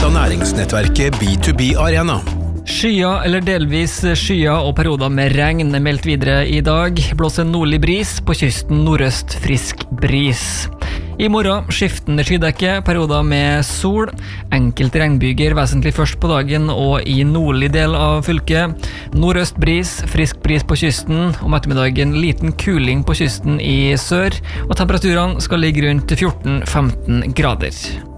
av næringsnettverket B2B Arena. Skyer eller delvis skyer og perioder med regn meldt videre i dag. Blåser nordlig bris, på kysten nordøst frisk bris. I morgen skiftende skydekke, perioder med sol. Enkelte regnbyger vesentlig først på dagen og i nordlig del av fylket. Nordøst bris, frisk bris på kysten. Om ettermiddagen liten kuling på kysten i sør. Og temperaturene skal ligge rundt 14-15 grader.